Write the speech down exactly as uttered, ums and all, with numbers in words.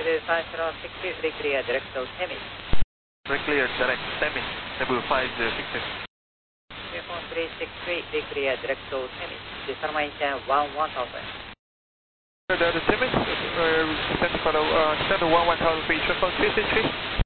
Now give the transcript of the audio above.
Cebu five zero six two, clear direct to Temis. Clear direct Temis, Cebu five zero six two. Uniform three six three, clear direct to Temis. Determination one one thousand. The, the Temis, uh, descend for the, uh, descend to one one thousand feet, triple three six three.